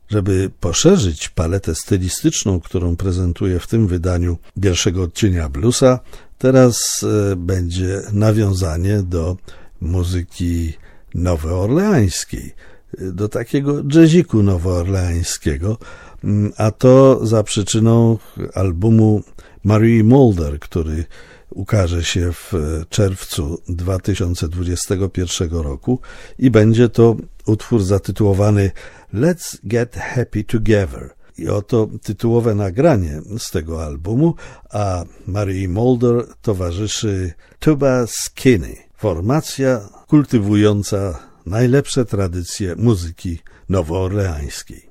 Żeby poszerzyć paletę stylistyczną, którą prezentuję w tym wydaniu pierwszego odcienia bluesa, teraz będzie nawiązanie do muzyki nowoorleańskiej, do takiego jazziku nowoorleańskiego, a to za przyczyną albumu Marie Mulder, który ukaże się w czerwcu 2021 roku i będzie to utwór zatytułowany Let's Get Happy Together. I oto tytułowe nagranie z tego albumu, a Marie Mulder towarzyszy Tuba Skinny, formacja kultywująca najlepsze tradycje muzyki nowoorleańskiej.